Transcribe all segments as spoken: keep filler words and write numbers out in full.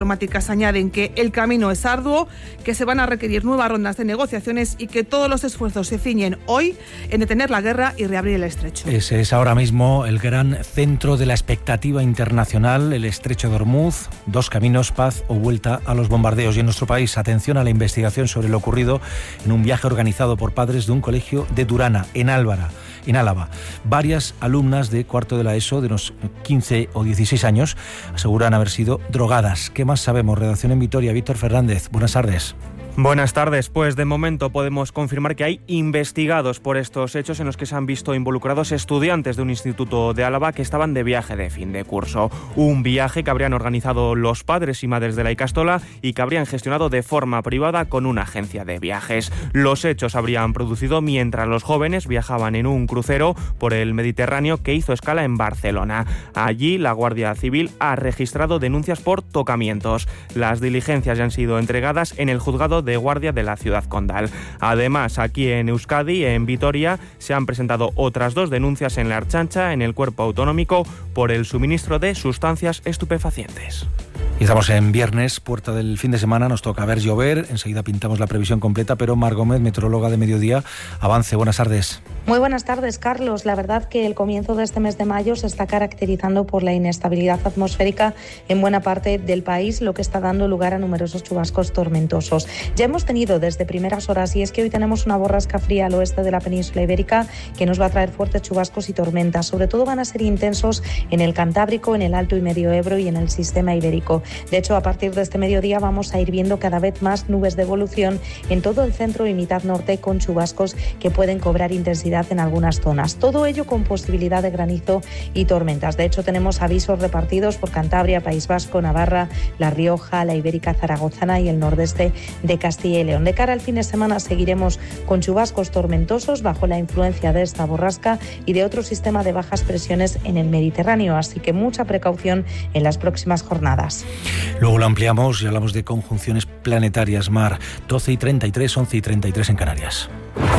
diplomáticas añaden que el camino es arduo, que se van a requerir nuevas rondas de negociaciones y que todos los esfuerzos se ciñen hoy en detener la guerra y reabrir el estrecho. Ese es ahora mismo el gran centro de la expectativa internacional, el estrecho de Ormuz, dos caminos, paz o vuelta a los bombardeos. Y en nuestro país, atención a la investigación sobre lo ocurrido en un viaje organizado por padres de un colegio de Durana, en Álvara, en Álava. Varias alumnas de cuarto de la ESO, de unos quince o dieciséis años, aseguran haber sido drogadas. ¿Qué más sabemos? Redacción en Vitoria, Víctor Fernández. Buenas tardes. Buenas tardes. Pues de momento podemos confirmar que hay investigados por estos hechos en los que se han visto involucrados estudiantes de un instituto de Álava que estaban de viaje de fin de curso. Un viaje que habrían organizado los padres y madres de la Ikastola y que habrían gestionado de forma privada con una agencia de viajes. Los hechos habrían producido mientras los jóvenes viajaban en un crucero por el Mediterráneo que hizo escala en Barcelona. Allí la Guardia Civil ha registrado denuncias por tocamientos. Las diligencias ya han sido entregadas en el juzgado de guardia de la ciudad condal. Además, aquí en Euskadi, en Vitoria, se han presentado otras dos denuncias en la Ertzaintza, en el cuerpo autonómico, por el suministro de sustancias estupefacientes. Y estamos en viernes, puerta del fin de semana, nos toca ver llover, enseguida pintamos la previsión completa, pero Mar Gómez, meteoróloga de Mediodía, avance, buenas tardes. Muy buenas tardes, Carlos. La verdad que el comienzo de este mes de mayo se está caracterizando por la inestabilidad atmosférica en buena parte del país, lo que está dando lugar a numerosos chubascos tormentosos. Ya hemos tenido desde primeras horas, y es que hoy tenemos una borrasca fría al oeste de la península ibérica que nos va a traer fuertes chubascos y tormentas. Sobre todo van a ser intensos en el Cantábrico, en el Alto y Medio Ebro y en el sistema ibérico. De hecho, a partir de este mediodía vamos a ir viendo cada vez más nubes de evolución en todo el centro y mitad norte, con chubascos que pueden cobrar intensidad en algunas zonas. Todo ello con posibilidad de granizo y tormentas. De hecho, tenemos avisos repartidos por Cantabria, País Vasco, Navarra, La Rioja, la Ibérica Zaragozana y el nordeste de Castilla y León. De cara al fin de semana seguiremos con chubascos tormentosos bajo la influencia de esta borrasca y de otro sistema de bajas presiones en el Mediterráneo, así que mucha precaución en las próximas jornadas. Luego lo ampliamos y hablamos de conjunciones planetarias. Mar, doce y treinta y tres, once y treinta y tres en Canarias.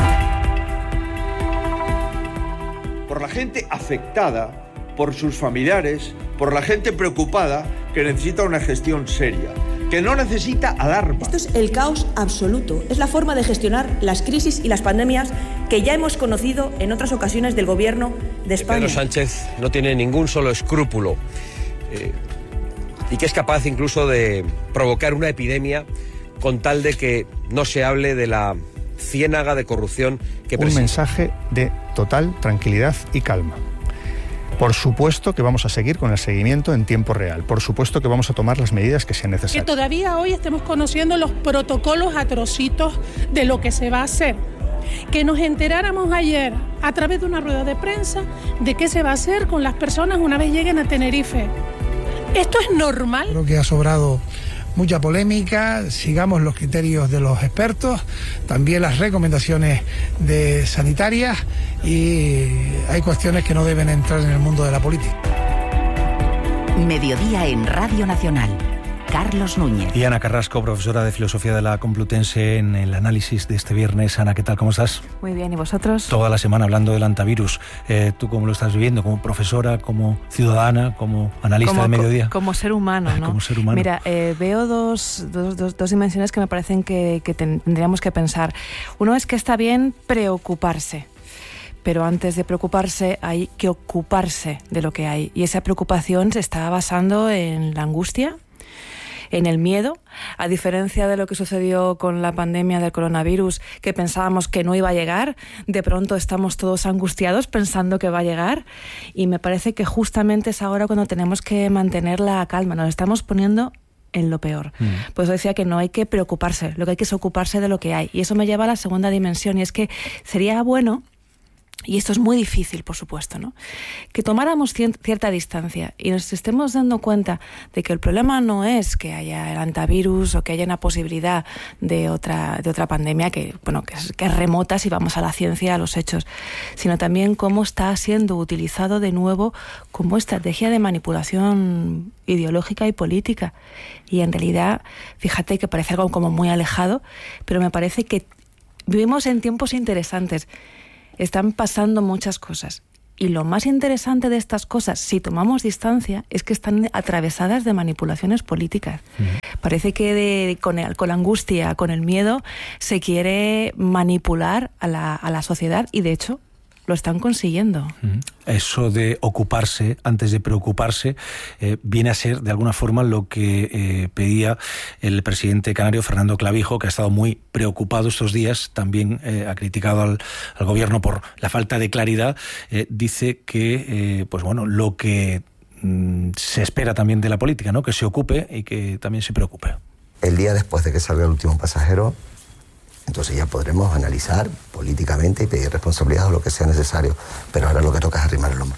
Por la gente afectada, por sus familiares, por la gente preocupada que necesita una gestión seria, que no necesita alarma. Esto es el caos absoluto. Es la forma de gestionar las crisis y las pandemias que ya hemos conocido en otras ocasiones del gobierno de España. Pedro Sánchez no tiene ningún solo escrúpulo. Eh, y que es capaz incluso de provocar una epidemia con tal de que no se hable de la ciénaga de corrupción que presenta. Un mensaje de total tranquilidad y calma. Por supuesto que vamos a seguir con el seguimiento en tiempo real. Por supuesto que vamos a tomar las medidas que sean necesarias. Que todavía hoy estemos conociendo los protocolos atrocitos de lo que se va a hacer. Que nos enteráramos ayer a través de una rueda de prensa de qué se va a hacer con las personas una vez lleguen a Tenerife. ¿Esto es normal? Creo que ha sobrado mucha polémica, sigamos los criterios de los expertos, también las recomendaciones de sanitarias, y hay cuestiones que no deben entrar en el mundo de la política. Mediodía en Radio Nacional. Carlos Núñez. Y Ana Carrasco, profesora de Filosofía de la Complutense, en el análisis de este viernes. Ana, ¿qué tal? ¿Cómo estás? Muy bien, ¿y vosotros? Toda la semana hablando del antivirus. Eh, ¿Tú cómo lo estás viviendo? ¿Como profesora, como ciudadana, como analista como, de Mediodía? Como ser humano, ¿no? Como ser humano. Mira, eh, veo dos, dos, dos, dos dimensiones que me parecen que, que tendríamos que pensar. Uno es que está bien preocuparse. Pero antes de preocuparse hay que ocuparse de lo que hay. Y esa preocupación se está basando en la angustia, en el miedo, a diferencia de lo que sucedió con la pandemia del coronavirus, que pensábamos que no iba a llegar, de pronto estamos todos angustiados pensando que va a llegar, y me parece que justamente es ahora cuando tenemos que mantener la calma, nos estamos poniendo en lo peor. Mm. Pues decía que no hay que preocuparse, lo que hay que es ocuparse de lo que hay, y eso me lleva a la segunda dimensión, y es que sería bueno, y esto es muy difícil, por supuesto, ¿no?, que tomáramos cierta distancia y nos estemos dando cuenta de que el problema no es que haya el antivirus o que haya una posibilidad de otra, de otra pandemia que, bueno, que es, que es remota si vamos a la ciencia, a los hechos, sino también cómo está siendo utilizado de nuevo como estrategia de manipulación ideológica y política. Y en realidad, fíjate que parece algo como muy alejado, pero me parece que vivimos en tiempos interesantes. Están pasando muchas cosas. Y lo más interesante de estas cosas, si tomamos distancia, es que están atravesadas de manipulaciones políticas. Uh-huh. Parece que de, con, el, con la angustia, con el miedo, se quiere manipular a la, a la sociedad y, de hecho, lo están consiguiendo. Eso de ocuparse antes de preocuparse eh, viene a ser de alguna forma lo que eh, pedía el presidente canario Fernando Clavijo, que ha estado muy preocupado estos días, también eh, ha criticado al, al gobierno por la falta de claridad. Eh, dice que eh, pues bueno, lo que mm, se espera también de la política, ¿no? Que se ocupe y que también se preocupe. El día después de que salga el último pasajero, entonces ya podremos analizar políticamente y pedir responsabilidad o lo que sea necesario. Pero ahora lo que toca es arrimar el hombro.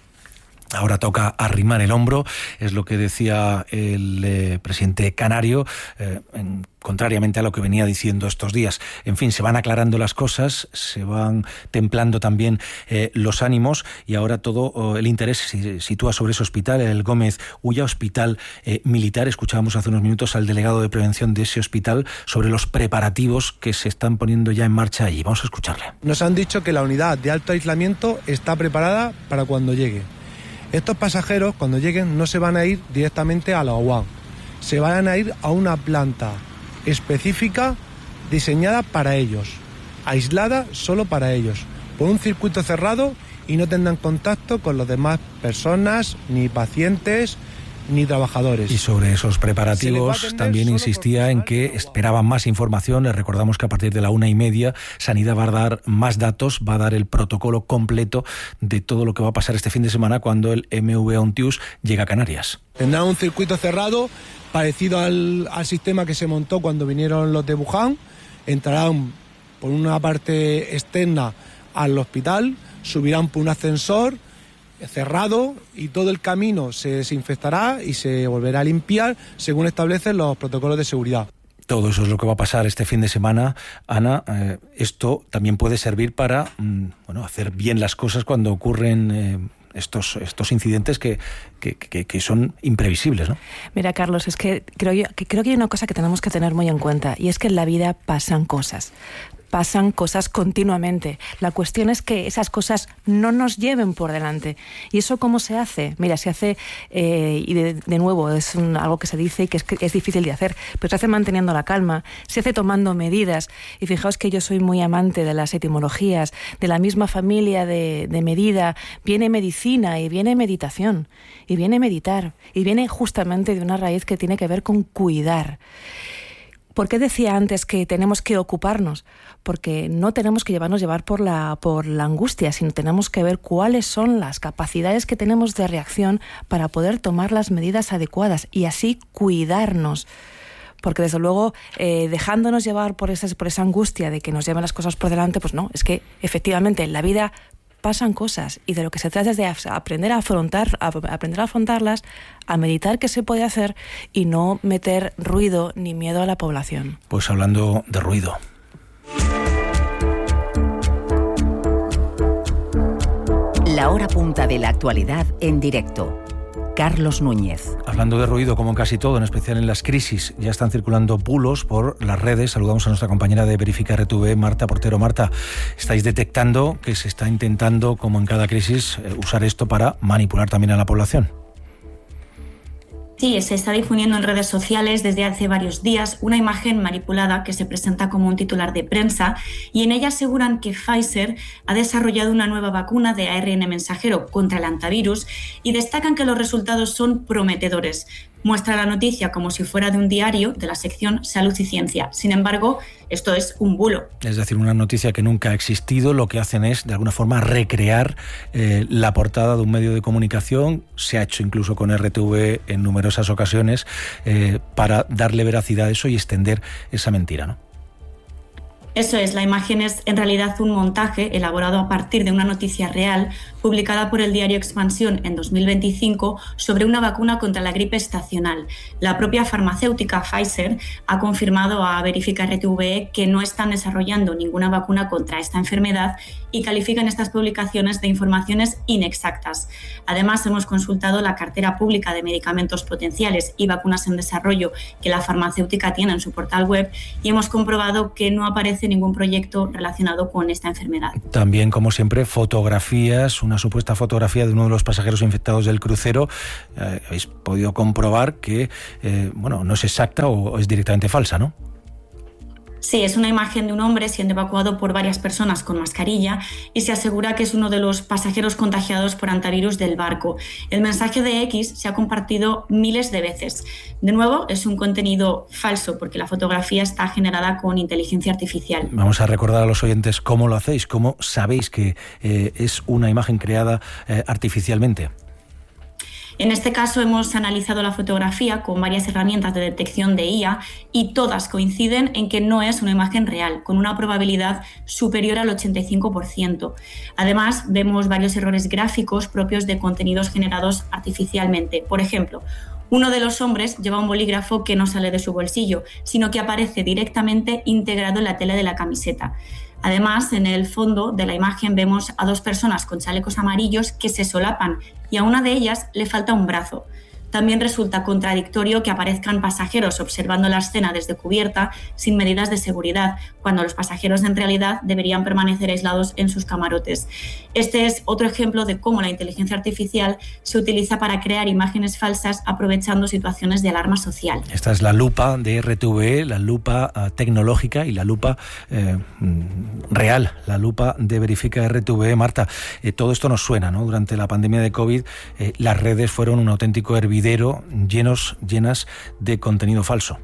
Ahora toca arrimar el hombro, es lo que decía el eh, presidente canario, eh, en, contrariamente a lo que venía diciendo estos días. En fin, se van aclarando las cosas, se van templando también eh, los ánimos y ahora todo oh, el interés se sitúa sobre ese hospital, el Gómez Ulla, hospital eh, militar. Escuchábamos hace unos minutos al delegado de prevención de ese hospital sobre los preparativos que se están poniendo ya en marcha allí. Vamos a escucharle. Nos han dicho que la unidad de alto aislamiento está preparada para cuando llegue. Estos pasajeros, cuando lleguen, no se van a ir directamente a la O U A M, se van a ir a una planta específica diseñada para ellos, aislada solo para ellos, por un circuito cerrado y no tendrán contacto con las demás personas, ni pacientes, ni trabajadores. Y sobre esos preparativos también insistía en que esperaban más información. Les recordamos que a partir de la una y media Sanidad va a dar más datos, va a dar el protocolo completo de todo lo que va a pasar este fin de semana cuando el M V Ontius llega a Canarias. Tendrá un circuito cerrado parecido al, al sistema que se montó cuando vinieron los de Wuhan. Entrarán por una parte externa al hospital, subirán por un ascensor cerrado y todo el camino se desinfectará y se volverá a limpiar según establecen los protocolos de seguridad. Todo eso es lo que va a pasar este fin de semana. Ana, eh, esto también puede servir para mm, bueno, hacer bien las cosas cuando ocurren eh, estos, estos incidentes que, que, que, que son imprevisibles, ¿no? Mira, Carlos, es que creo, yo, que creo que hay una cosa que tenemos que tener muy en cuenta, y es que en la vida pasan cosas. Pasan cosas continuamente. La cuestión es que esas cosas no nos lleven por delante. ¿Y eso cómo se hace? Mira, se hace, eh, y de, de nuevo, es un, algo que se dice y que es, que es difícil de hacer, pero se hace manteniendo la calma, se hace tomando medidas. Y fijaos que yo soy muy amante de las etimologías, de la misma familia de, de medida. Viene medicina y viene meditación, y viene meditar, y viene justamente de una raíz que tiene que ver con cuidar. ¿Por qué decía antes que tenemos que ocuparnos? Porque no tenemos que llevarnos llevar por la, por la angustia, sino tenemos que ver cuáles son las capacidades que tenemos de reacción para poder tomar las medidas adecuadas y así cuidarnos. Porque desde luego, eh, dejándonos llevar por esa, por esa angustia de que nos lleven las cosas por delante, pues no, es que efectivamente en la vida pasan cosas y de lo que se trata es de aprender a afrontar, a aprender a afrontarlas, a meditar qué se puede hacer y no meter ruido ni miedo a la población. Pues hablando de ruido. La hora punta de la actualidad en directo. Carlos Núñez. Hablando de ruido, como en casi todo, en especial en las crisis, ya están circulando bulos por las redes. Saludamos a nuestra compañera de Verifica R T V, Marta Portero. Marta, estáis detectando que se está intentando, como en cada crisis, usar esto para manipular también a la población. Sí, se está difundiendo en redes sociales desde hace varios días una imagen manipulada que se presenta como un titular de prensa y en ella aseguran que Pfizer ha desarrollado una nueva vacuna de A R N mensajero contra el hantavirus y destacan que los resultados son prometedores. Muestra la noticia como si fuera de un diario de la sección Salud y Ciencia. Sin embargo, esto es un bulo. Es decir, una noticia que nunca ha existido. Lo que hacen es, de alguna forma, recrear eh, la portada de un medio de comunicación. Se ha hecho incluso con R T V en numerosas ocasiones eh, para darle veracidad a eso y extender esa mentira, ¿no? Eso es, la imagen es en realidad un montaje elaborado a partir de una noticia real publicada por el diario Expansión en dos mil veinticinco sobre una vacuna contra la gripe estacional. La propia farmacéutica Pfizer ha confirmado a Verifica R T V que no están desarrollando ninguna vacuna contra esta enfermedad y califican estas publicaciones de informaciones inexactas. Además, hemos consultado la cartera pública de medicamentos potenciales y vacunas en desarrollo que la farmacéutica tiene en su portal web y hemos comprobado que no aparece aparece ningún proyecto relacionado con esta enfermedad. También, como siempre, fotografías, una supuesta fotografía de uno de los pasajeros infectados del crucero. Eh, habéis podido comprobar que eh, bueno, no es exacta o es directamente falsa, ¿no? Sí, es una imagen de un hombre siendo evacuado por varias personas con mascarilla y se asegura que es uno de los pasajeros contagiados por hantavirus del barco. El mensaje de X se ha compartido miles de veces. De nuevo, es un contenido falso porque la fotografía está generada con inteligencia artificial. Vamos a recordar a los oyentes cómo lo hacéis, cómo sabéis que eh, es una imagen creada eh, artificialmente. En este caso hemos analizado la fotografía con varias herramientas de detección de I A y todas coinciden en que no es una imagen real, con una probabilidad superior al ochenta y cinco por ciento. Además, vemos varios errores gráficos propios de contenidos generados artificialmente. Por ejemplo, uno de los hombres lleva un bolígrafo que no sale de su bolsillo, sino que aparece directamente integrado en la tela de la camiseta. Además, en el fondo de la imagen vemos a dos personas con chalecos amarillos que se solapan y a una de ellas le falta un brazo. También resulta contradictorio que aparezcan pasajeros observando la escena desde cubierta sin medidas de seguridad, cuando los pasajeros en realidad deberían permanecer aislados en sus camarotes. Este es otro ejemplo de cómo la inteligencia artificial se utiliza para crear imágenes falsas aprovechando situaciones de alarma social. Esta es la lupa de R T V E, la lupa uh, tecnológica y la lupa eh, real, la lupa de Verifica R T V E. Marta, eh, todo esto nos suena, ¿no? Durante la pandemia de COVID, eh, las redes fueron un auténtico hervidero llenos, llenas de contenido falso.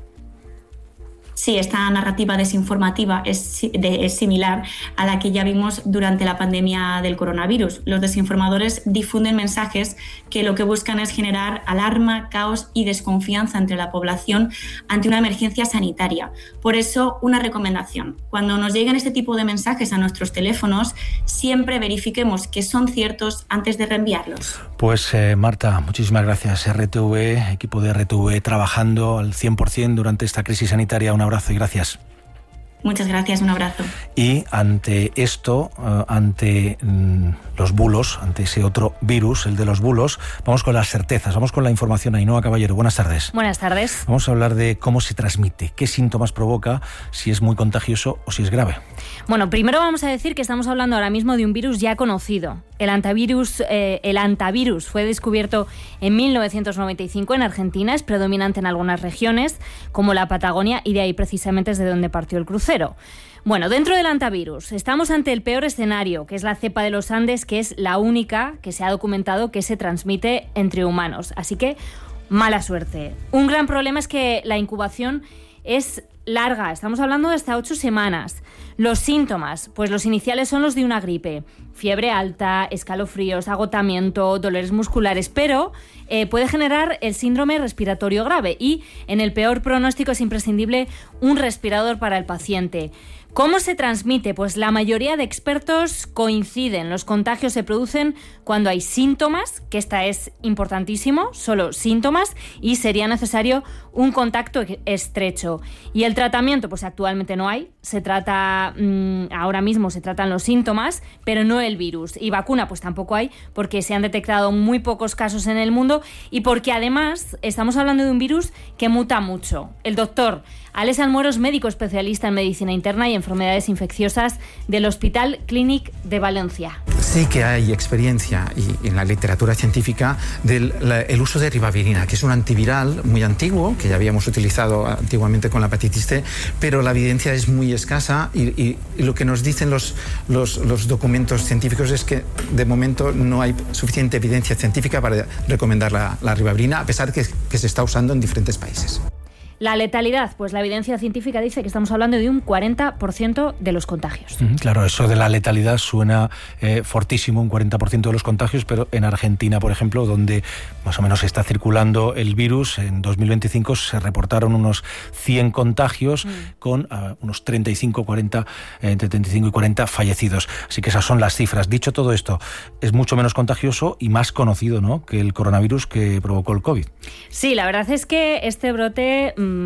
Sí, esta narrativa desinformativa es, de, es similar a la que ya vimos durante la pandemia del coronavirus. Los desinformadores difunden mensajes que lo que buscan es generar alarma, caos y desconfianza entre la población ante una emergencia sanitaria. Por eso, una recomendación. Cuando nos lleguen este tipo de mensajes a nuestros teléfonos, siempre verifiquemos que son ciertos antes de reenviarlos. Pues eh, Marta, muchísimas gracias. R T V E, equipo de R T V E trabajando al cien por ciento durante esta crisis sanitaria. Un abrazo y gracias. Muchas gracias, un abrazo. Y ante esto, uh, ante mm, los bulos, ante ese otro virus, el de los bulos, vamos con las certezas, vamos con la información. Ainhoa Caballero, buenas tardes. Buenas tardes. Vamos a hablar de cómo se transmite, qué síntomas provoca, si es muy contagioso o si es grave. Bueno, primero vamos a decir que estamos hablando ahora mismo de un virus ya conocido. El hantavirus, eh, el hantavirus fue descubierto en mil novecientos noventa y cinco en Argentina, es predominante en algunas regiones, como la Patagonia, y de ahí precisamente es de donde partió el crucero. Bueno, dentro del hantavirus estamos ante el peor escenario, que es la cepa de los Andes, que es la única que se ha documentado que se transmite entre humanos. Así que, mala suerte. Un gran problema es que la incubación es larga, estamos hablando de hasta ocho semanas. Los síntomas, pues los iniciales son los de una gripe. Fiebre alta, escalofríos, agotamiento, dolores musculares, pero eh, puede generar el síndrome respiratorio grave y, en el peor pronóstico, es imprescindible un respirador para el paciente. ¿Cómo se transmite? Pues la mayoría de expertos coinciden. Los contagios se producen cuando hay síntomas, que esta es importantísimo, solo síntomas, y sería necesario un contacto estrecho. Y el tratamiento, pues actualmente no hay. Se trata, mmm, ahora mismo se tratan los síntomas, pero no el virus. Y vacuna, pues tampoco hay, porque se han detectado muy pocos casos en el mundo y porque además estamos hablando de un virus que muta mucho. El doctor Alex Almuero es médico especialista en medicina interna y enfermedades infecciosas del Hospital Clínic de Valencia. Sí que hay experiencia y en la literatura científica del la, el uso de ribavirina, que es un antiviral muy antiguo, que ya habíamos utilizado antiguamente con la hepatitis C, pero la evidencia es muy escasa y, y, y lo que nos dicen los, los, los documentos científicos es que de momento no hay suficiente evidencia científica para recomendar la, la ribavirina, a pesar de que, que se está usando en diferentes países. La letalidad, pues la evidencia científica dice que estamos hablando de un cuarenta por ciento de los contagios. Claro, eso de la letalidad suena eh, fortísimo, un cuarenta por ciento de los contagios, pero en Argentina, por ejemplo, donde más o menos está circulando el virus, en dos mil veinticinco se reportaron unos cien contagios mm. con uh, unos treinta y cinco, cuarenta, eh, entre treinta y cinco y cuarenta fallecidos. Así que esas son las cifras. Dicho todo esto, es mucho menos contagioso y más conocido, ¿no?, que el coronavirus que provocó el COVID. Sí, la verdad es que este brote mmm,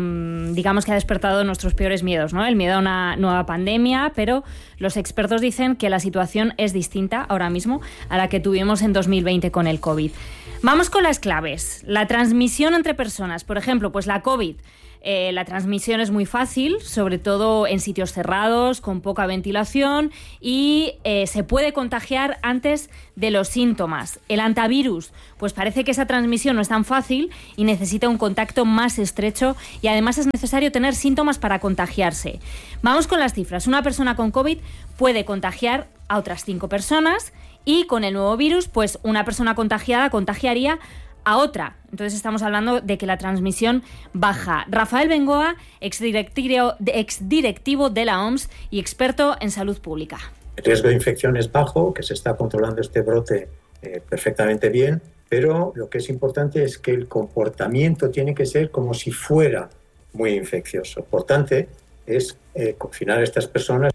digamos que ha despertado nuestros peores miedos, ¿no? El miedo a una nueva pandemia, pero los expertos dicen que la situación es distinta ahora mismo a la que tuvimos en dos mil veinte con el COVID. Vamos con las claves. La transmisión entre personas, por ejemplo, pues la COVID. Eh, la transmisión es muy fácil, sobre todo en sitios cerrados, con poca ventilación, y eh, se puede contagiar antes de los síntomas. El antivirus, pues parece que esa transmisión no es tan fácil y necesita un contacto más estrecho, y además es necesario tener síntomas para contagiarse. Vamos con las cifras. Una persona con COVID puede contagiar a otras cinco personas, y con el nuevo virus, pues una persona contagiada contagiaría a otra. Entonces estamos hablando de que la transmisión baja. Rafael Bengoa, exdirectivo, exdirectivo de la O M S y experto en salud pública. El riesgo de infección es bajo, que se está controlando este brote eh, perfectamente bien, pero lo que es importante es que el comportamiento tiene que ser como si fuera muy infeccioso. Por tanto, es eh, confinar a estas personas.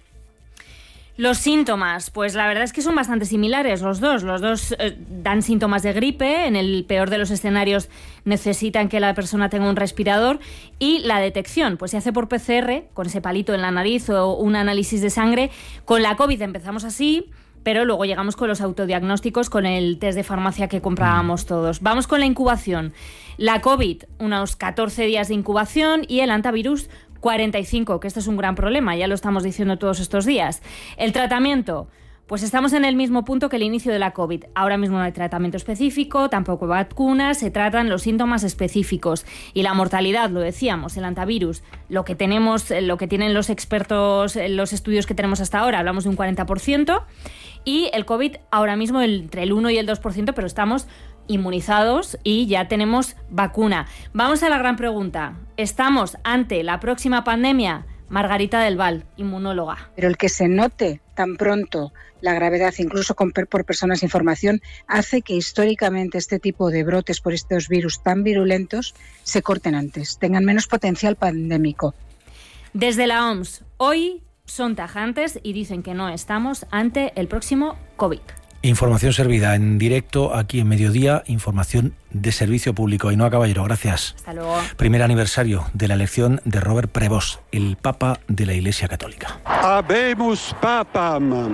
Los síntomas, pues la verdad es que son bastante similares los dos. Los dos eh, dan síntomas de gripe, en el peor de los escenarios necesitan que la persona tenga un respirador, y la detección, pues se hace por P C R, con ese palito en la nariz o un análisis de sangre. Con la COVID empezamos así, pero luego llegamos con los autodiagnósticos, con el test de farmacia que comprábamos todos. Vamos con la incubación. La COVID, unos catorce días de incubación, y el antivirus, cuarenta y cinco, que este es un gran problema, ya lo estamos diciendo todos estos días. El tratamiento, pues estamos en el mismo punto que el inicio de la COVID. Ahora mismo no hay tratamiento específico, tampoco vacunas, se tratan los síntomas específicos. Y la mortalidad, lo decíamos, el antivirus, lo que tenemos, lo que tienen los expertos, los estudios que tenemos hasta ahora, hablamos de un cuarenta por ciento, y el COVID ahora mismo entre el uno y el dos por ciento, pero estamos inmunizados y ya tenemos vacuna. Vamos a la gran pregunta. ¿Estamos ante la próxima pandemia? Margarita del Val, inmunóloga. Pero el que se note tan pronto la gravedad, incluso con, por personas sin formación, hace que históricamente este tipo de brotes por estos virus tan virulentos se corten antes, tengan menos potencial pandémico. Desde la O M S, hoy son tajantes y dicen que no estamos ante el próximo COVID. Información servida en directo aquí en Mediodía, información de servicio público. Ainhoa Caballero, gracias. Hasta luego. Primer aniversario de la elección de Robert Prevost, el Papa de la Iglesia Católica. Habemus Papam.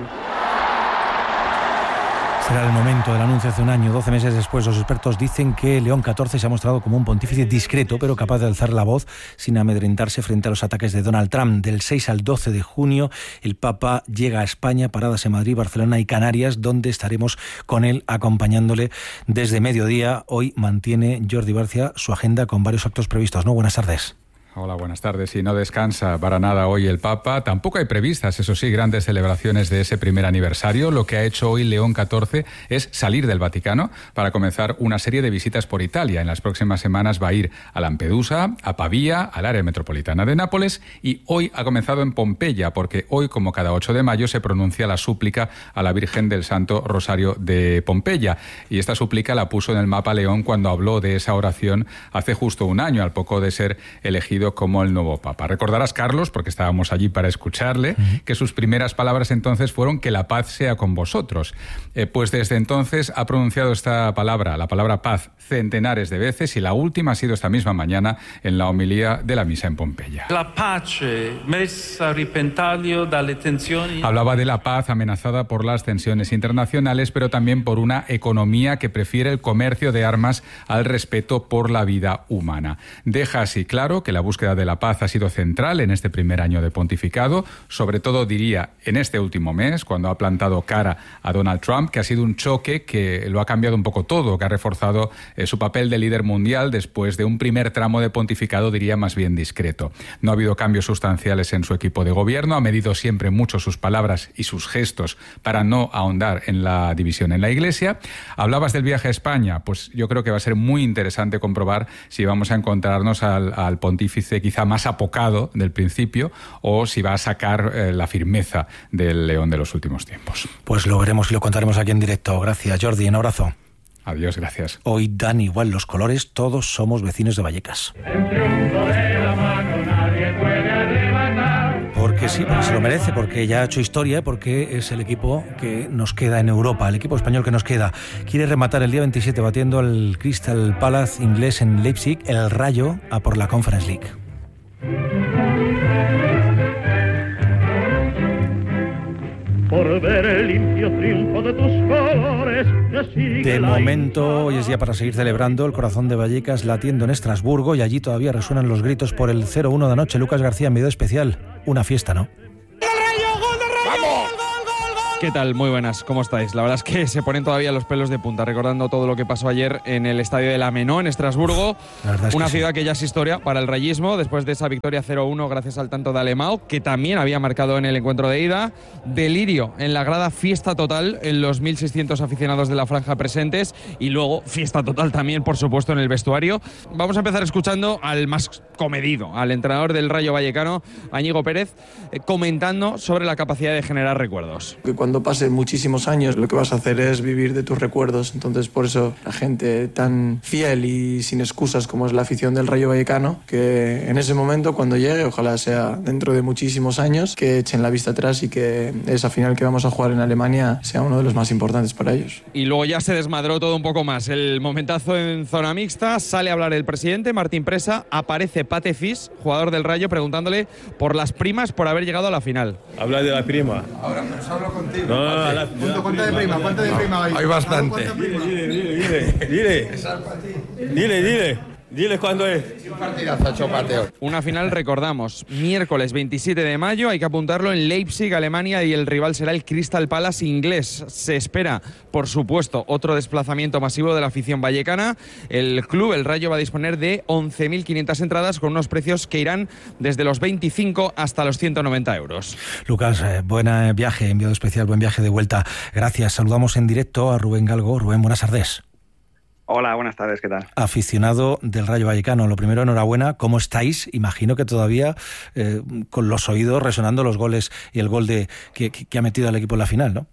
Será el momento del anuncio hace un año. doce meses después, los expertos dicen que León catorce se ha mostrado como un pontífice discreto, pero capaz de alzar la voz sin amedrentarse frente a los ataques de Donald Trump. Del seis al doce de junio, el Papa llega a España, paradas en Madrid, Barcelona y Canarias, donde estaremos con él acompañándole desde mediodía. Hoy mantiene Jordi Barcia su agenda con varios actos previstos, ¿no? Buenas tardes. Hola, buenas tardes. Y no descansa para nada hoy el Papa. Tampoco hay previstas, eso sí, grandes celebraciones de ese primer aniversario. Lo que ha hecho hoy León catorce es salir del Vaticano para comenzar una serie de visitas por Italia. En las próximas semanas va a ir a Lampedusa, a Pavía, al área metropolitana de Nápoles, y hoy ha comenzado en Pompeya, porque hoy, como cada ocho de mayo, se pronuncia la súplica a la Virgen del Santo Rosario de Pompeya. Y esta súplica la puso en el mapa León cuando habló de esa oración hace justo un año, al poco de ser elegido como el nuevo Papa. Recordarás, Carlos, porque estábamos allí para escucharle, uh-huh. que sus primeras palabras entonces fueron que la paz sea con vosotros. Eh, pues desde entonces ha pronunciado esta palabra, la palabra paz, centenares de veces, y la última ha sido esta misma mañana en la homilía de la misa en Pompeya. La pace messa a repentaglio dalle tensioni. Hablaba de la paz amenazada por las tensiones internacionales, pero también por una economía que prefiere el comercio de armas al respeto por la vida humana. Deja así claro que la búsqueda de la paz ha sido central en este primer año de pontificado, sobre todo, diría, en este último mes, cuando ha plantado cara a Donald Trump, que ha sido un choque que lo ha cambiado un poco todo, que ha reforzado eh, su papel de líder mundial después de un primer tramo de pontificado, diría, más bien discreto. No ha habido cambios sustanciales en su equipo de gobierno, ha medido siempre mucho sus palabras y sus gestos para no ahondar en la división en la Iglesia. Hablabas del viaje a España, pues yo creo que va a ser muy interesante comprobar si vamos a encontrarnos al, al pontífice quizá más apocado del principio, o si va a sacar eh, la firmeza del León de los últimos tiempos. Pues lo veremos y lo contaremos aquí en directo. Gracias, Jordi. Un abrazo. Adiós, gracias. Hoy dan igual los colores, todos somos vecinos de Vallecas. Porque sí, porque se lo merece, porque ya ha hecho historia, porque es el equipo que nos queda en Europa, el equipo español que nos queda. Quiere rematar el día veintisiete batiendo al Crystal Palace inglés en Leipzig, el Rayo, a por la Conference League. por ver el limpio triunfo de tus colores. De momento, hoy es día para seguir celebrando, el corazón de Vallecas latiendo en Estrasburgo, y allí todavía resuenan los gritos por el cero uno de anoche. Lucas García, en video especial, una fiesta, ¿no? ¿Qué tal? Muy buenas, ¿cómo estáis? La verdad es que se ponen todavía los pelos de punta recordando todo lo que pasó ayer en el estadio de la Menó, en Estrasburgo. Es una ciudad sí. que ya es historia para el rayismo, después de esa victoria cero uno gracias al tanto de Alemão, que también había marcado en el encuentro de ida. Delirio en la grada, fiesta total en los mil seiscientos aficionados de la franja presentes, y luego fiesta total también, por supuesto, en el vestuario. Vamos a empezar escuchando al más comedido, al entrenador del Rayo Vallecano, a Íñigo Pérez, eh, comentando sobre la capacidad de generar recuerdos. Cuando pasen muchísimos años, lo que vas a hacer es vivir de tus recuerdos. Entonces, por eso la gente tan fiel y sin excusas como es la afición del Rayo Vallecano, que en ese momento, cuando llegue, ojalá sea dentro de muchísimos años, que echen la vista atrás y que esa final que vamos a jugar en Alemania sea uno de los más importantes para ellos. Y luego ya se desmadró todo un poco más. El momentazo en zona mixta, sale a hablar el presidente, Martín Presa, aparece Pate Fis, jugador del Rayo, preguntándole por las primas por haber llegado a la final. Habla de la prima. Ahora nos hablo contigo. No, no, la, ¿Cuánto, ¿Cuánta de prima? ¿Cuánta de prima hay? Hay bastante. Dile, dile, dile, dile. Dile, dile. Dile cuándo es. Una final, recordamos, miércoles veintisiete de mayo, hay que apuntarlo, en Leipzig, Alemania, y el rival será el Crystal Palace inglés. Se espera, por supuesto, otro desplazamiento masivo de la afición vallecana. El club, el Rayo, va a disponer de once mil quinientas entradas con unos precios que irán desde los veinticinco hasta los ciento noventa euros. Lucas, eh, buen viaje, enviado especial, buen viaje de vuelta. Gracias. Saludamos en directo a Rubén Galgo. Rubén, buenas tardes. Hola, buenas tardes, ¿qué tal? Aficionado del Rayo Vallecano, lo primero, enhorabuena. ¿Cómo estáis? Imagino que todavía eh, con los oídos resonando los goles y el gol de que, que ha metido al equipo en la final, ¿no?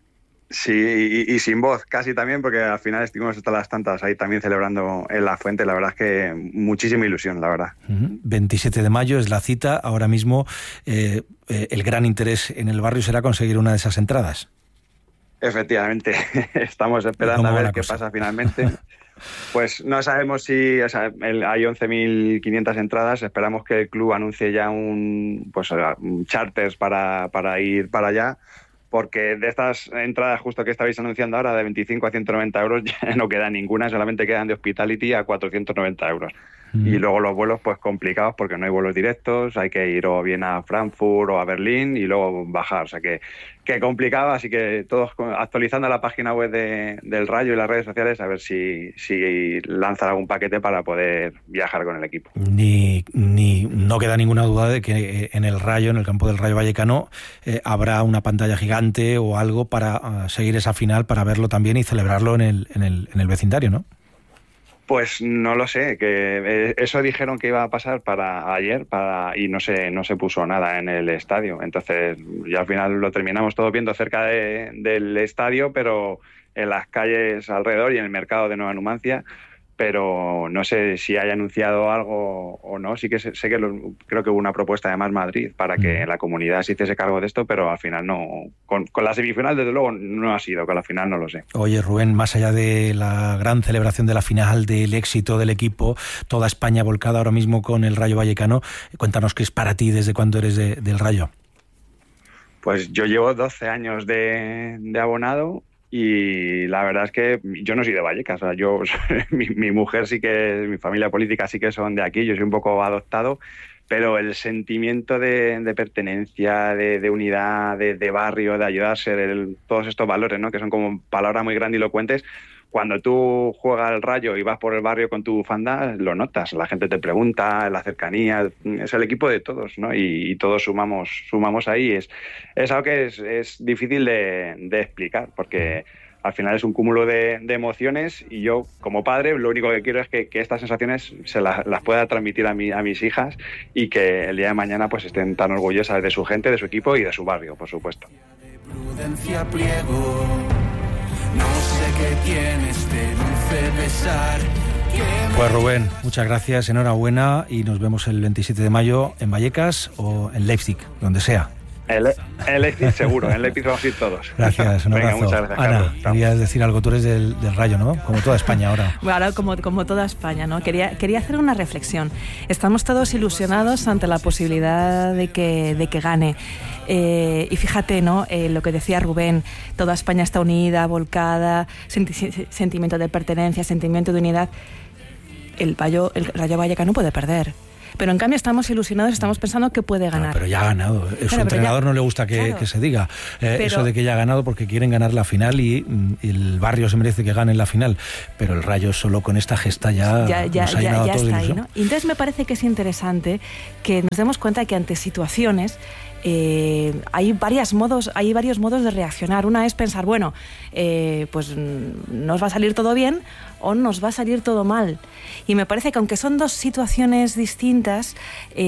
Sí, y, y sin voz, casi también, porque al final estuvimos hasta las tantas ahí también celebrando en La Fuente. La verdad es que muchísima ilusión, la verdad. Uh-huh. veintisiete de mayo es la cita. Ahora mismo eh, eh, el gran interés en el barrio será conseguir una de esas entradas. Efectivamente, estamos esperando a ver qué pasa finalmente. Pues no sabemos si, o sea, el, hay once mil quinientas entradas. Esperamos que el club anuncie ya un, pues, un charters para, para ir para allá, porque de estas entradas justo que estabais anunciando ahora, de veinticinco a ciento noventa euros, ya no queda ninguna, solamente quedan de Hospitality a cuatrocientos noventa euros. Mm. Y luego los vuelos, pues complicados, porque no hay vuelos directos, hay que ir o bien a Frankfurt o a Berlín y luego bajar, o sea que, que complicado, así que todos actualizando la página web de, del Rayo y las redes sociales a ver si, si lanzan algún paquete para poder viajar con el equipo. Ni, ni no queda ninguna duda de que en el Rayo, en el campo del Rayo Vallecano, eh, habrá una pantalla gigante o algo para uh, seguir esa final, para verlo también y celebrarlo en el, en el, en el vecindario, ¿no? Pues no lo sé, que eso dijeron que iba a pasar para ayer para y no se no se puso nada en el estadio. Entonces ya al final lo terminamos todo viendo cerca de, del estadio, pero en las calles alrededor y en el mercado de Nueva Numancia. Pero no sé si haya anunciado algo o no. Sí que sé, sé que lo, creo que hubo una propuesta de Más Madrid para que la comunidad se hiciese cargo de esto, pero al final no. Con, con la semifinal, desde luego, no ha sido, con la final no lo sé. Oye, Rubén, más allá de la gran celebración de la final, del éxito del equipo, toda España volcada ahora mismo con el Rayo Vallecano, cuéntanos qué es para ti, desde cuándo eres de, del Rayo. Pues yo llevo doce años de, de abonado. Y la verdad es que yo no soy de Vallecas, o sea, yo, mi, mi mujer sí que, mi familia política sí que son de aquí, yo soy un poco adoptado, pero el sentimiento de, de pertenencia, de, de unidad, de, de barrio, de ayudarse, de todos estos valores, ¿no? Que son como palabras muy grandilocuentes. Cuando tú juegas al Rayo y vas por el barrio con tu bufanda, lo notas, la gente te pregunta, la cercanía, es el equipo de todos, ¿no? Y, y todos sumamos sumamos ahí. Es, es algo que es, es difícil de, de explicar, porque al final es un cúmulo de, de emociones y yo, como padre, lo único que quiero es que, que estas sensaciones se las, las pueda transmitir a, mi, a mis hijas y que el día de mañana pues estén tan orgullosas de su gente, de su equipo y de su barrio, por supuesto. Prudencia, pliego. No sé qué tienes, te luce besar. Pues Rubén, muchas gracias, enhorabuena y nos vemos el veintisiete de mayo en Vallecas o en Leipzig, donde sea. El, el Leipzig seguro, en el Leipzig vamos a ir todos. Gracias, un Venga, abrazo. muchas gracias, Ana, Carlos. querías decir algo, tú eres del, del Rayo, ¿no? Como toda España ahora. Bueno, ahora como, como toda España, ¿no? Quería, quería hacer una reflexión. Estamos todos ilusionados ante la posibilidad de que, de que gane. Eh, y fíjate, ¿no? Eh, lo que decía Rubén, toda España está unida, volcada, senti- sentimiento de pertenencia, sentimiento de unidad. El Rayo, el Rayo Vallecano puede perder. Pero en cambio estamos ilusionados, estamos pensando que puede ganar. No, pero ya ha ganado. Su Claro, entrenador ya, no le gusta que, claro. que se diga eh, Pero- eso de que ya ha ganado porque quieren ganar la final y, y el Barrio se merece que gane la final. Pero el Rayo solo con esta gesta ya, ya, ya, nos ha ya, llenado ya todo de está ahí, ilusión. ¿no? Y entonces me parece que es interesante que nos demos cuenta que ante situaciones eh, hay varios modos, hay varios modos de reaccionar. Una es pensar, bueno, eh, pues mm, nos va a salir todo bien o nos va a salir todo mal. Y me parece que aunque son dos situaciones distintas,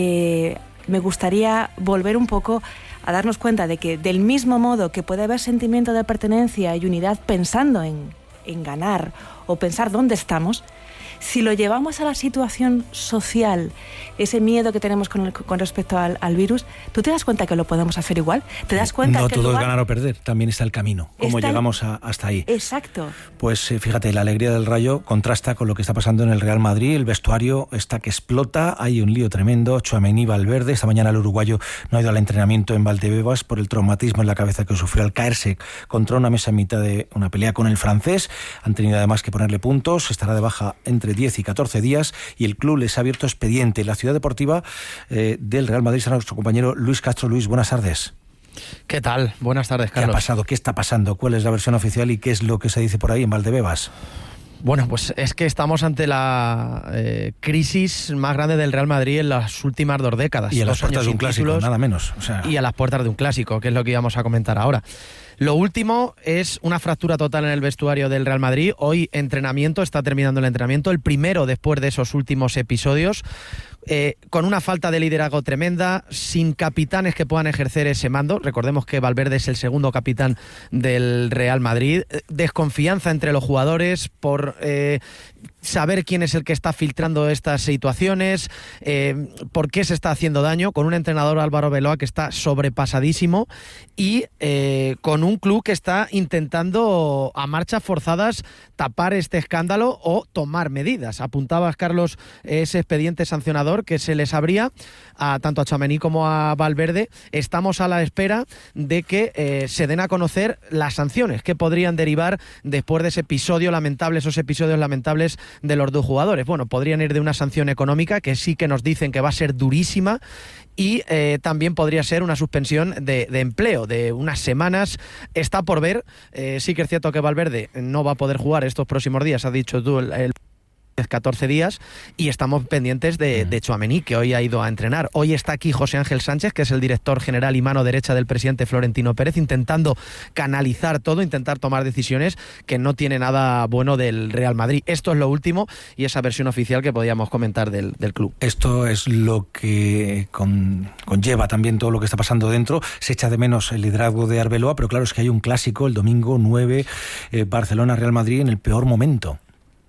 eh, me gustaría volver un poco a darnos cuenta de que del mismo modo que puede haber sentimiento de pertenencia y unidad pensando en, en ganar o pensar dónde estamos, si lo llevamos a la situación social, ese miedo que tenemos con, el, con respecto al, al virus, ¿tú te das cuenta que lo podemos hacer igual? ¿Te das cuenta No que todo el es lugar... ganar o perder, también está el camino, cómo Está el- llegamos a- hasta ahí. Exacto. Pues eh, fíjate, la alegría del Rayo contrasta con lo que está pasando en el Real Madrid. El vestuario está que explota, hay un lío tremendo. Tchouaméni, Valverde, esta mañana el uruguayo no ha ido al entrenamiento en Valdebebas por el traumatismo en la cabeza que sufrió al caerse contra una mesa en mitad de una pelea con el francés. Han tenido además que ponerle puntos, estará de baja entre diez y catorce días y el club les ha abierto expediente. La ciudad deportiva eh, del Real Madrid está nuestro compañero Luis Castro. Luis, buenas tardes. ¿Qué tal? Buenas tardes, ¿Qué ha Carlos. pasado? ¿Qué está pasando? ¿Cuál es la versión oficial y qué es lo que se dice por ahí en Valdebebas? Bueno, pues es que estamos ante la eh, crisis más grande del Real Madrid en las últimas dos décadas. Y a las Dos puertas años de un sin clásico, títulos nada menos. O sea, Y a las puertas de un clásico, que es lo que íbamos a comentar ahora. Lo último es una fractura total en el vestuario del Real Madrid. Hoy entrenamiento, está terminando el entrenamiento, el primero después de esos últimos episodios, eh, con una falta de liderazgo tremenda, sin capitanes que puedan ejercer ese mando. Recordemos que Valverde es el segundo capitán del Real Madrid. Eh, Desconfianza entre los jugadores por eh, saber quién es el que está filtrando estas situaciones, eh, por qué se está haciendo daño, con un entrenador, Álvaro Beloa, que está sobrepasadísimo y eh, con un club que está intentando a marchas forzadas tapar este escándalo o tomar medidas. Apuntabas, Carlos, ese expediente sancionador que se les abría a, tanto a Tchouaméni como a Valverde. Estamos a la espera de que eh, se den a conocer las sanciones que podrían derivar después de ese episodio lamentable, esos episodios lamentables de los dos jugadores. Bueno, podrían ir de una sanción económica, que sí que nos dicen que va a ser durísima, y eh, también podría ser una suspensión de, de empleo de unas semanas. Está por ver. Eh, sí que es cierto que Valverde no va a poder jugar estos próximos días, has dicho tú, el, el catorce días, y estamos pendientes de, de Tchouaméni, que hoy ha ido a entrenar. Hoy está aquí José Ángel Sánchez, que es el director general y mano derecha del presidente Florentino Pérez, intentando canalizar todo, intentar tomar decisiones, que no tiene nada bueno del Real Madrid. Esto es lo último y esa versión oficial que podíamos comentar del, del club. Esto es lo que con, conlleva también todo lo que está pasando dentro. Se echa de menos el liderazgo de Arbeloa, pero claro, es que hay un clásico el domingo nueve, eh, Barcelona-Real Madrid, en el peor momento.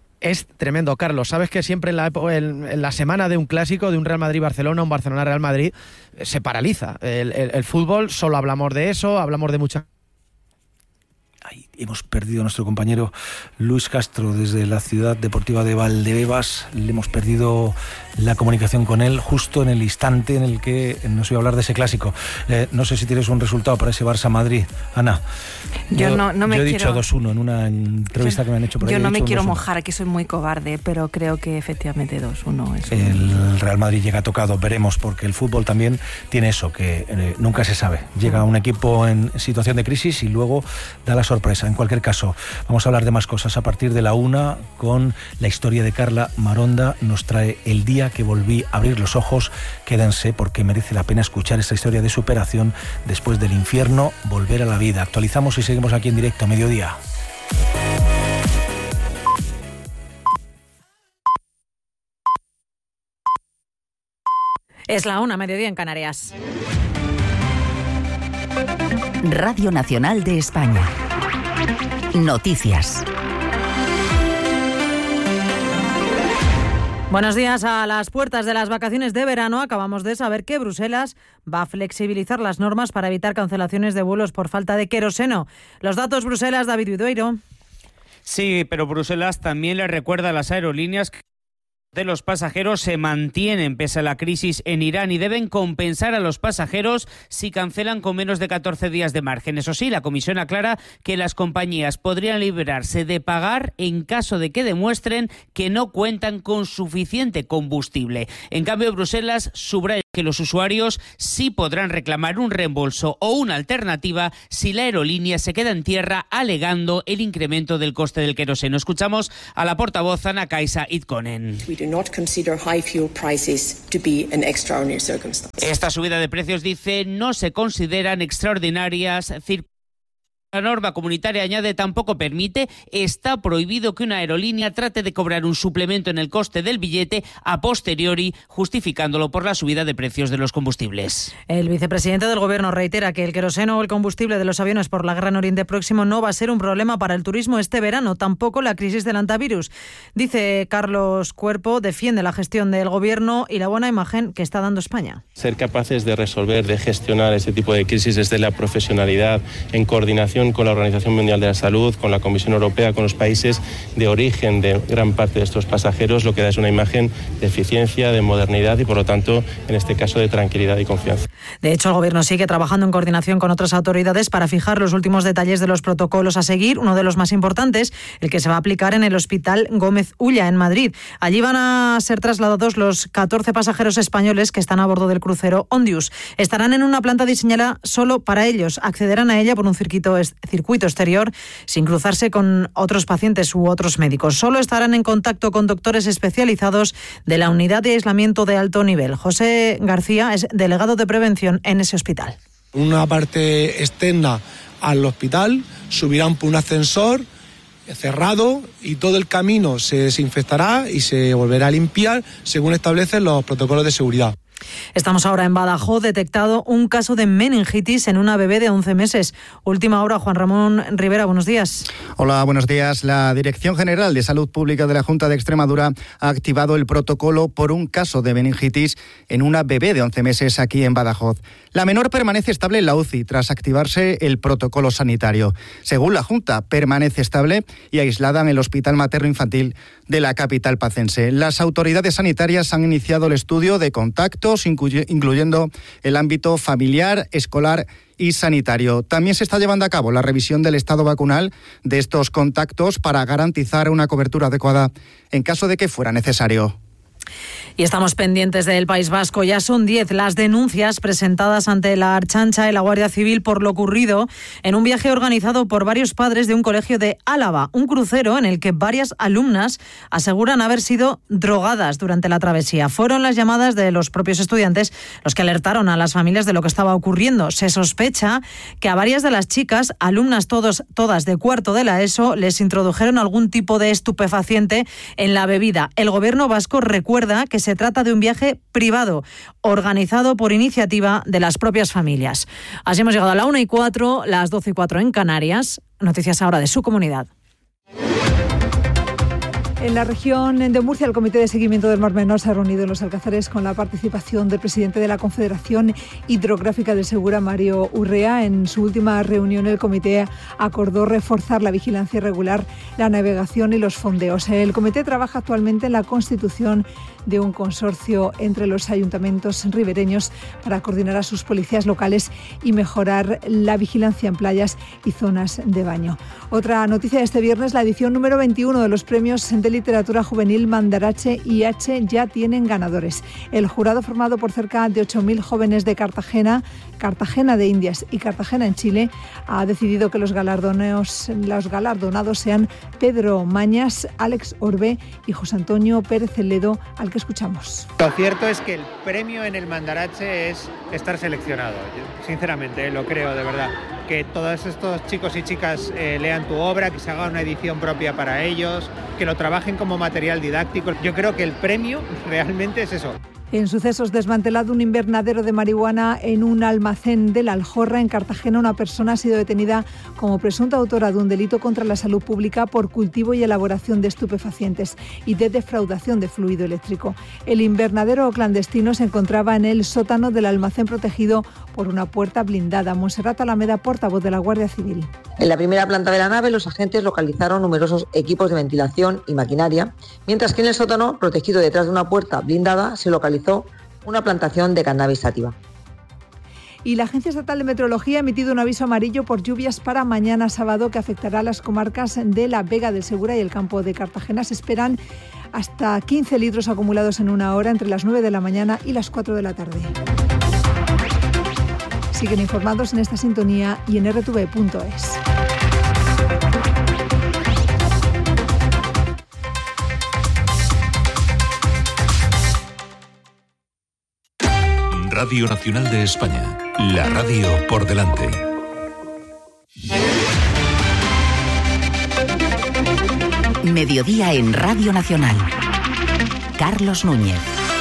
Es tremendo, Carlos. Sabes que siempre en la, en, en la semana de un clásico, de un Real Madrid-Barcelona, un Barcelona-Real Madrid, se paraliza. El, el, el fútbol, solo hablamos de eso, hablamos de muchas... Hemos perdido a nuestro compañero Luis Castro desde la ciudad deportiva de Valdebebas. Le hemos perdido la comunicación con él justo en el instante en el que nos iba a hablar de ese clásico. Eh, no sé si tienes un resultado para ese Barça-Madrid, Ana. Yo, yo no, no me yo he quiero... dicho dos uno en una entrevista yo, que me han hecho por ahí. Yo no me quiero dos uno. mojar, que soy muy cobarde, pero creo que efectivamente dos uno es un... El Real Madrid llega tocado, veremos, porque el fútbol también tiene eso, que eh, nunca se sabe. Llega un equipo en situación de crisis y luego da la sorpresa. En cualquier caso, vamos a hablar de más cosas a partir de la una con la historia de Carla Maronda. Nos trae El día que volví a abrir los ojos. Quédense porque merece la pena escuchar esta historia de superación después del infierno, volver a la vida. Actualizamos y seguimos aquí en directo a mediodía. Es la una, mediodía en Canarias. Radio Nacional de España. Noticias. Buenos días. A las puertas de las vacaciones de verano acabamos de saber que Bruselas va a flexibilizar las normas para evitar cancelaciones de vuelos por falta de queroseno. Los datos, Bruselas, David Vidueiro. Sí, pero Bruselas también le recuerda a las aerolíneas que de los pasajeros se mantienen pese a la crisis en Irán y deben compensar a los pasajeros si cancelan con menos de catorce días de margen. Eso sí, la Comisión aclara que las compañías podrían librarse de pagar en caso de que demuestren que no cuentan con suficiente combustible. En cambio, Bruselas subraya que los usuarios sí podrán reclamar un reembolso o una alternativa si la aerolínea se queda en tierra alegando el incremento del coste del queroseno. Escuchamos a la portavoz Anna-Kaisa Itkonen. Esta subida de precios, dice, no se consideran extraordinarias circunstancias. La norma comunitaria, añade, tampoco permite, está prohibido que una aerolínea trate de cobrar un suplemento en el coste del billete a posteriori, justificándolo por la subida de precios de los combustibles. El vicepresidente del Gobierno reitera que el queroseno o el combustible de los aviones por la Gran Oriente Próximo no va a ser un problema para el turismo este verano, tampoco la crisis del antivirus. Dice Carlos Cuerpo, defiende la gestión del Gobierno y la buena imagen que está dando España. Ser capaces de resolver, de gestionar este tipo de crisis desde la profesionalidad, en coordinación con la Organización Mundial de la Salud, con la Comisión Europea, con los países de origen de gran parte de estos pasajeros, lo que da es una imagen de eficiencia, de modernidad y, por lo tanto, en este caso, de tranquilidad y confianza. De hecho, el Gobierno sigue trabajando en coordinación con otras autoridades para fijar los últimos detalles de los protocolos a seguir. Uno de los más importantes, el que se va a aplicar en el Hospital Gómez Ulla, en Madrid. Allí van a ser trasladados los catorce pasajeros españoles que están a bordo del crucero Ondius. Estarán en una planta diseñada solo para ellos. Accederán a ella por un circuito circuito exterior sin cruzarse con otros pacientes u otros médicos. Solo estarán en contacto con doctores especializados de la unidad de aislamiento de alto nivel. José García es delegado de prevención en ese hospital. Una parte externa al hospital, subirán por un ascensor cerrado y todo el camino se desinfectará y se volverá a limpiar según establecen los protocolos de seguridad. Estamos ahora en Badajoz, detectado un caso de meningitis en una bebé de once meses. Última hora, Juan Ramón Rivera, buenos días. Hola, buenos días. La Dirección General de Salud Pública de la Junta de Extremadura ha activado el protocolo por un caso de meningitis en una bebé de once meses aquí en Badajoz. La menor permanece estable en la U C I tras activarse el protocolo sanitario. Según la Junta, permanece estable y aislada en el Hospital Materno Infantil de la capital pacense. Las autoridades sanitarias han iniciado el estudio de contacto, incluyendo el ámbito familiar, escolar y sanitario. También se está llevando a cabo la revisión del estado vacunal de estos contactos para garantizar una cobertura adecuada en caso de que fuera necesario. Y estamos pendientes del País Vasco. Ya son diez las denuncias presentadas ante la Archancha y la Guardia Civil por lo ocurrido en un viaje organizado por varios padres de un colegio de Álava, un crucero en el que varias alumnas aseguran haber sido drogadas durante la travesía. Fueron las llamadas de los propios estudiantes los que alertaron a las familias de lo que estaba ocurriendo. Se sospecha que a varias de las chicas, alumnas todos, todas de cuarto de la ESO, les introdujeron algún tipo de estupefaciente en la bebida. El Gobierno vasco recuerda que se trata de un viaje privado, organizado por iniciativa de las propias familias. Así hemos llegado a la una y cuatro, las doce y cuatro en Canarias. Noticias ahora de su comunidad. En la región de Murcia, el Comité de Seguimiento del Mar Menor se ha reunido en Los Alcázares con la participación del presidente de la Confederación Hidrográfica del Segura, Mario Urrea. En su última reunión, el comité acordó reforzar la vigilancia regular, la navegación y los fondeos. El comité trabaja actualmente en la constitución de un consorcio entre los ayuntamientos ribereños para coordinar a sus policías locales y mejorar la vigilancia en playas y zonas de baño. Otra noticia de este viernes, la edición número veintiuno de los premios de literatura juvenil Mandarache y H ya tienen ganadores. El jurado, formado por cerca de ocho mil jóvenes de Cartagena, Cartagena de Indias y Cartagena en Chile, ha decidido que los galardonados, los galardonados sean Pedro Mañas, Alex Orbe y José Antonio Pérez Ledo, al que escuchamos. Lo cierto es que el premio en el Mandarache es estar seleccionado. Yo, sinceramente, lo creo de verdad. Que todos estos chicos y chicas eh, lean tu obra, que se haga una edición propia para ellos, que lo trabajen como material didáctico. Yo creo que el premio realmente es eso. En sucesos, desmantelado un invernadero de marihuana en un almacén de La Aljorra, en Cartagena. Una persona ha sido detenida como presunta autora de un delito contra la salud pública por cultivo y elaboración de estupefacientes y de defraudación de fluido eléctrico. El invernadero clandestino se encontraba en el sótano del almacén protegido por una puerta blindada. Montserrat Alameda, portavoz de la Guardia Civil. En la primera planta de la nave, los agentes localizaron numerosos equipos de ventilación y maquinaria, mientras que en el sótano, protegido detrás de una puerta blindada, se localizó una plantación de cannabis sativa. Y la Agencia Estatal de Meteorología ha emitido un aviso amarillo por lluvias para mañana sábado que afectará a las comarcas de la Vega del Segura y el Campo de Cartagena. Se esperan hasta quince litros acumulados en una hora entre las nueve de la mañana y las cuatro de la tarde. Siguen informados en esta sintonía y en erre te ve punto es. Radio Nacional de España, la radio por delante. Mediodía en Radio Nacional. Carlos Núñez.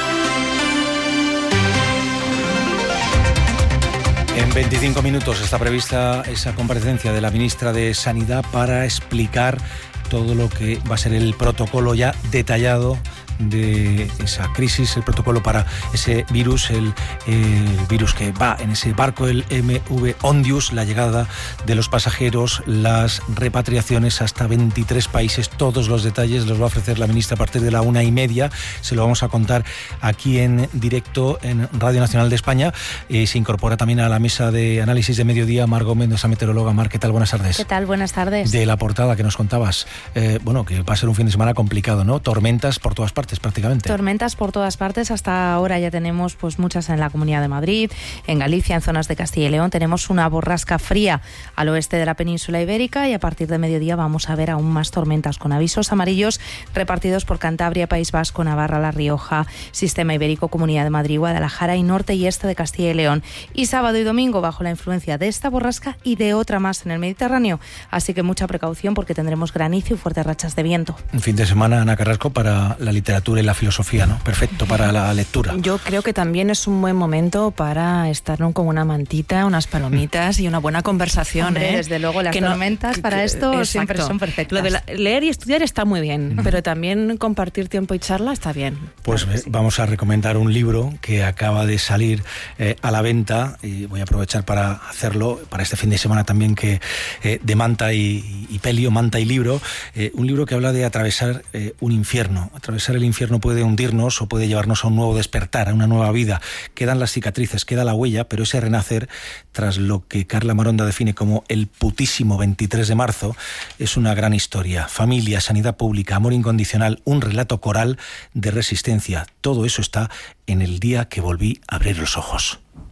En veinticinco minutos está prevista esa comparecencia de la ministra de Sanidad para explicar todo lo que va a ser el protocolo ya detallado de esa crisis, el protocolo para ese virus, el, el virus que va en ese barco, el eme ve Ondius, la llegada de los pasajeros, las repatriaciones hasta veintitrés países. Todos los detalles los va a ofrecer la ministra a partir de la una y media. Se lo vamos a contar aquí en directo en Radio Nacional de España. Eh, se incorpora también a la mesa de análisis de mediodía Mar Gómez, nuestra meteoróloga. Mar, ¿qué tal? Buenas tardes. ¿Qué tal? Buenas tardes. De la portada que nos contabas, eh, bueno, que va a ser un fin de semana complicado, ¿no? Tormentas por todas partes. Prácticamente. Tormentas por todas partes. Hasta ahora ya tenemos pues muchas en la Comunidad de Madrid, en Galicia, en zonas de Castilla y León. Tenemos una borrasca fría al oeste de la península ibérica y a partir de mediodía vamos a ver aún más tormentas con avisos amarillos repartidos por Cantabria, País Vasco, Navarra, La Rioja, Sistema Ibérico, Comunidad de Madrid, Guadalajara y norte y este de Castilla y León. Y sábado y domingo bajo la influencia de esta borrasca y de otra más en el Mediterráneo. Así que mucha precaución porque tendremos granizo y fuertes rachas de viento. Un fin de semana, Ana Carrasco, para la literatura y la filosofía, ¿no? Perfecto para la lectura. Yo creo que también es un buen momento para estar, ¿no?, con una mantita, unas palomitas y una buena conversación. Hombre, ¿eh? Desde luego las que tormentas no, para que, esto exacto. siempre son perfectas. Lo de la, leer y estudiar está muy bien, mm. pero también compartir tiempo y charla está bien. Pues claro, sí. Vamos a recomendar un libro que acaba de salir eh, a la venta y voy a aprovechar para hacerlo para este fin de semana también, que eh, de Manta y, y Pelio, Manta y Libro, eh, un libro que habla de atravesar eh, un infierno. Atravesar el infierno puede hundirnos o puede llevarnos a un nuevo despertar, a una nueva vida. Quedan las cicatrices, queda la huella, pero ese renacer, tras lo que Carla Maronda define como el putísimo veintitrés de marzo, es una gran historia. Familia, sanidad pública, amor incondicional, un relato coral de resistencia. Todo eso está en El día que volví a abrir los ojos.